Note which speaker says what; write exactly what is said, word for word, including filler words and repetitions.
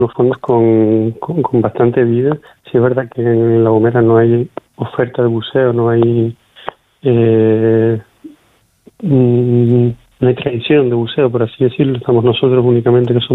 Speaker 1: Los fondos con, con, con bastante vida. Sí es verdad que en La Gomera no hay oferta de buceo, no hay eh, mm, no hay tradición de buceo, por así decirlo. Estamos nosotros únicamente que somos